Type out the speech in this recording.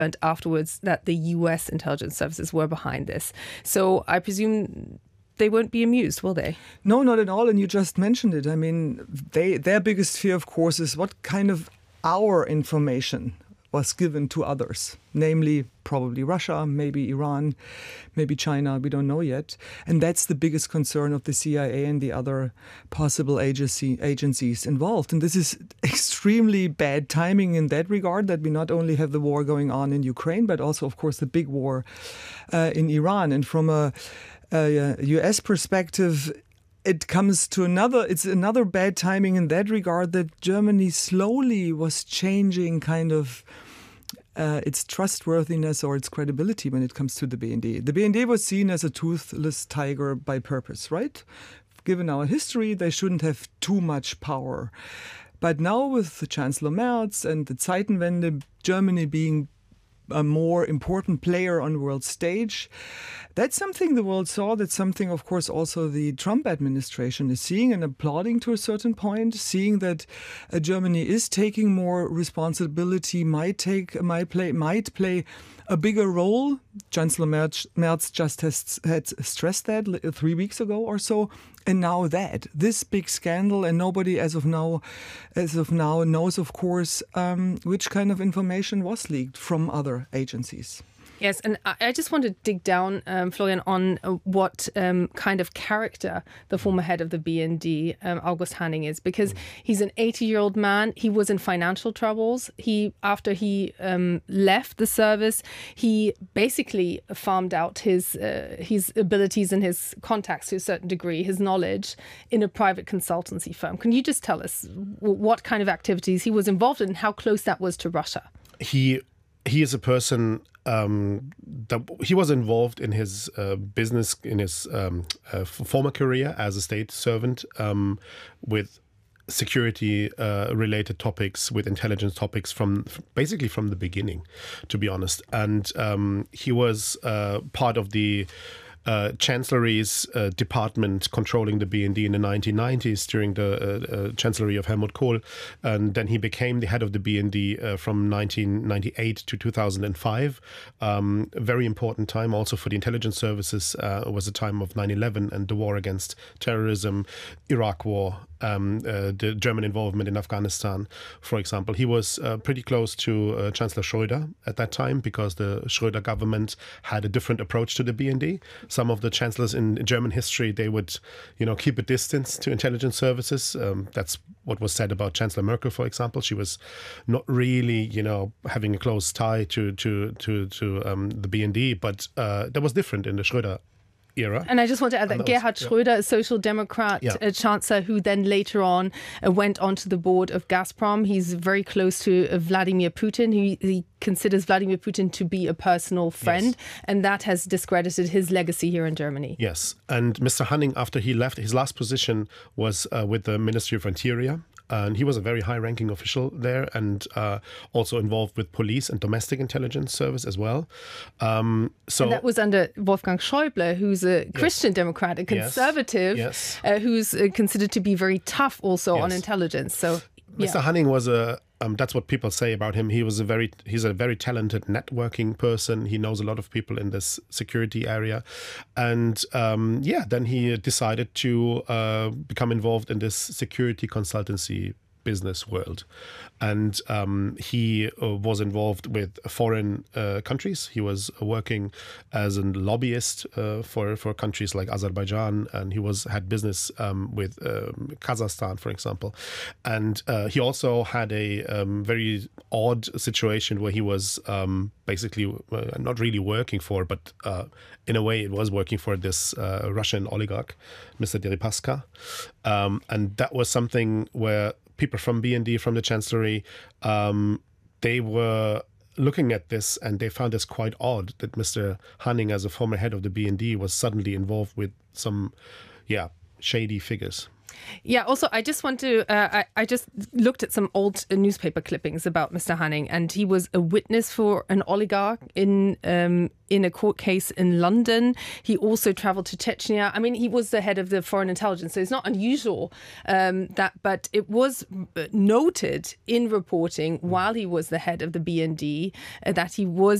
and afterwards that the US intelligence services were behind this. So I presume they won't be amused, will they? No, not at all. And you just mentioned it. I mean, their biggest fear, of course, is what kind of our information was given to others, namely probably Russia, maybe Iran, maybe China, we don't know yet. And that's the biggest concern of the CIA and the other possible agencies involved. And this is extremely bad timing in that regard, that we not only have the war going on in Ukraine, but also, of course, the big war in Iran. And from a US perspective, it's another bad timing in that regard, that Germany slowly was changing kind of its trustworthiness or its credibility when it comes to the BND. The BND was seen as a toothless tiger by purpose, right? Given our history, they shouldn't have too much power. But now with the Chancellor Merz and the Zeitenwende, Germany being a more important player on the world stage, that's something the world saw. That's something, of course, also the Trump administration is seeing and applauding to a certain point, seeing that Germany is taking more responsibility, might play a bigger role. Chancellor Merz just had stressed that 3 weeks ago or so. And now this big scandal, and nobody as of now knows, of course, which kind of information was leaked from other agencies. Yes, and I just want to dig down, Florian, on what kind of character the former head of the BND, August Hanning, is, because he's an 80-year-old man. He was in financial troubles. After he left the service, he basically farmed out his abilities and his contacts to a certain degree, his knowledge, in a private consultancy firm. Can you just tell us what kind of activities he was involved in and how close that was to Russia? He is a person that he was involved in his business, in his former career as a state servant, with security related topics, with intelligence topics basically from the beginning, to be honest. And he was part of the Chancellery's department controlling the BND in the 1990s during the Chancellery of Helmut Kohl. And then he became the head of the BND from 1998 to 2005. A very important time also for the intelligence services. Was a time of 9/11 and the war against terrorism, Iraq war, the German involvement in Afghanistan, for example. He was pretty close to Chancellor Schröder at that time, because the Schröder government had a different approach to the BND. Some of the chancellors in German history, they would, keep a distance to intelligence services. That's what was said about Chancellor Merkel, for example. She was not really, having a close tie to the BND, but that was different in the Schröder era. And I just want to add that Gerhard Schröder, a social democrat chancellor, who then later on went onto the board of Gazprom. He's very close to Vladimir Putin. He considers Vladimir Putin to be a personal friend, and that has discredited his legacy here in Germany. Yes, and Mr. Hanning, after he left, his last position was with the Ministry of Interior. And he was a very high-ranking official there, and also involved with police and domestic intelligence service as well. And that was under Wolfgang Schäuble, who's a Christian Democrat, a conservative, who's considered to be very tough also on intelligence. So, Mr. Hanning was that's what people say about him. He's a very talented networking person. He knows a lot of people in this security area. And then he decided to become involved in this security consultancy business world. And he was involved with foreign countries. He was working as a lobbyist for countries like Azerbaijan, and he had business with Kazakhstan, for example. And he also had a very odd situation where he was basically not really working for, but in a way it was working for this Russian oligarch, Mr. Deripaska. And that was something where people from BND, from the Chancellery, they were looking at this and they found this quite odd that Mr. Hanning, as a former head of the BND, was suddenly involved with some, shady figures. Yeah, also, I just want to, I just looked at some old newspaper clippings about Mr. Hanning, and he was a witness for an oligarch in a court case in London. He also traveled to Chechnya. I mean, he was the head of the foreign intelligence, so it's not unusual but it was noted in reporting while he was the head of the BND that he was